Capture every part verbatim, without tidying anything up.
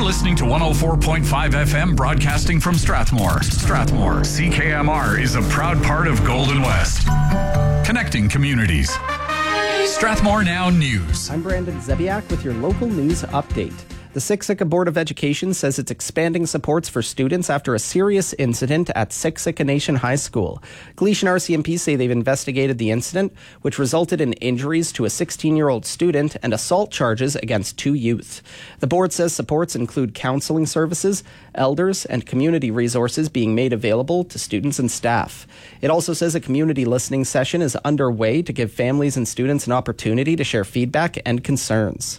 listening to one oh four point five F M broadcasting from Strathmore. Strathmore, C K M R is a proud part of Golden West. Connecting communities. Strathmore Now News. I'm Brandon Zebiak with your local news update. The Siksika Board of Education says it's expanding supports for students after a serious incident at Siksika Nation High School. Gleason R C M P say they've investigated the incident, which resulted in injuries to a sixteen-year-old student and assault charges against two youth. The board says supports include counseling services, elders, and community resources being made available to students and staff. It also says a community listening session is underway to give families and students an opportunity to share feedback and concerns.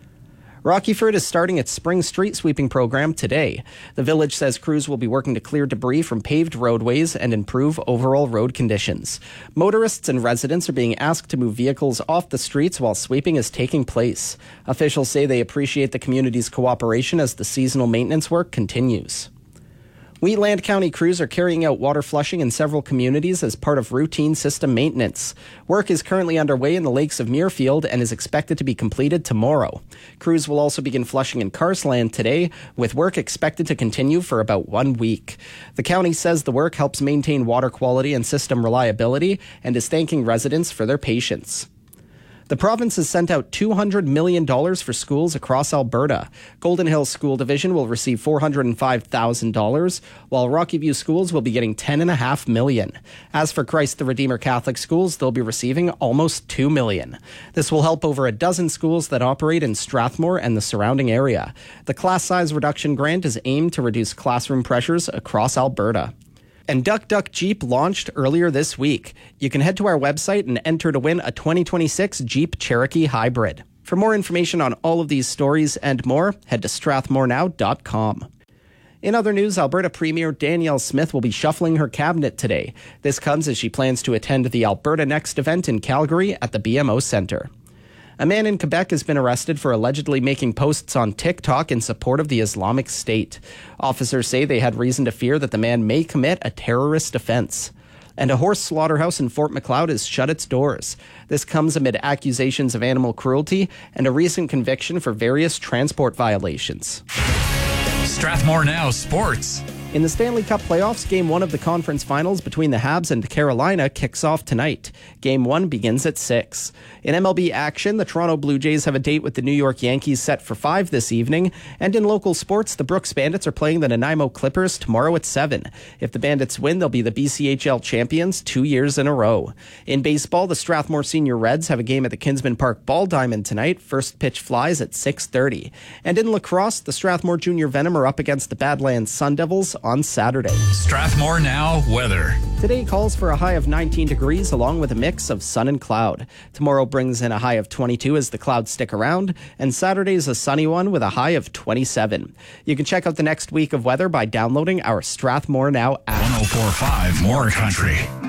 Rockyford is starting its spring street sweeping program today. The village says crews will be working to clear debris from paved roadways and improve overall road conditions. Motorists and residents are being asked to move vehicles off the streets while sweeping is taking place. Officials say they appreciate the community's cooperation as the seasonal maintenance work continues. Wheatland County crews are carrying out water flushing in several communities as part of routine system maintenance. Work is currently underway in the lakes of Muirfield and is expected to be completed tomorrow. Crews will also begin flushing in Carsland today, with work expected to continue for about one week. The county says the work helps maintain water quality and system reliability and is thanking residents for their patience. The province has sent out two hundred million dollars for schools across Alberta. Golden Hills School Division will receive four hundred five thousand dollars, while Rocky View Schools will be getting ten point five million dollars. As for Christ the Redeemer Catholic Schools, they'll be receiving almost two million dollars. This will help over a dozen schools that operate in Strathmore and the surrounding area. The class size reduction grant is aimed to reduce classroom pressures across Alberta. And Duck Duck Jeep launched earlier this week. You can head to our website and enter to win a twenty twenty-six Jeep Cherokee Hybrid. For more information on all of these stories and more, head to strathmore now dot com. In other news, Alberta Premier Danielle Smith will be shuffling her cabinet today. This comes as she plans to attend the Alberta Next event in Calgary at the B M O Centre. A man in Quebec has been arrested for allegedly making posts on TikTok in support of the Islamic State. Officers say they had reason to fear that the man may commit a terrorist offense. And a horse slaughterhouse in Fort Macleod has shut its doors. This comes amid accusations of animal cruelty and a recent conviction for various transport violations. Strathmore Now Sports. In the Stanley Cup playoffs, Game one of the conference finals between the Habs and Carolina kicks off tonight. Game one begins at six. In M L B action, the Toronto Blue Jays have a date with the New York Yankees set for five this evening. And in local sports, the Brooks Bandits are playing the Nanaimo Clippers tomorrow at seven. If the Bandits win, they'll be the B C H L champions two years in a row. In baseball, the Strathmore Senior Reds have a game at the Kinsman Park Ball Diamond tonight. First pitch flies at six thirty. And in lacrosse, the Strathmore Junior Venom are up against the Badlands Sun Devils on Saturday. Strathmore Now weather. Today calls for a high of nineteen degrees along with a mix of sun and cloud. Tomorrow brings in a high of twenty-two as the clouds stick around, and Saturday's a sunny one with a high of twenty-seven. You can check out the next week of weather by downloading our Strathmore Now app. one oh four point five More Country.